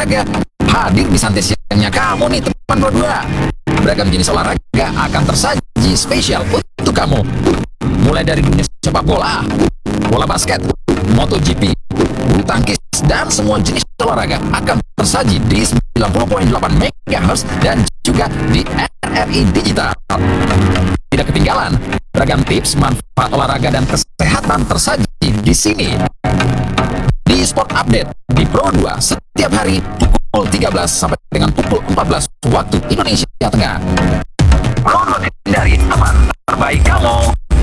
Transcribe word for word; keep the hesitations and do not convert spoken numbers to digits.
olahraga hadir di santai siangnya kamu nih teman Pro dua. Beragam jenis olahraga akan tersaji spesial untuk kamu. Mulai dari dunia sepak bola, bola basket, MotoGP, bulu tangkis, dan semua jenis olahraga akan tersaji di sembilan puluh koma delapan megahertz dan juga di R R I Digital. Tidak ketinggalan, beragam tips, manfaat olahraga dan kesehatan tersaji di sini. Di Sport Update di Pro dua setiap hari pukul tiga belas sampai dengan pukul empat belas waktu Indonesia Tengah. Pro dua dari aman terbaik kamu.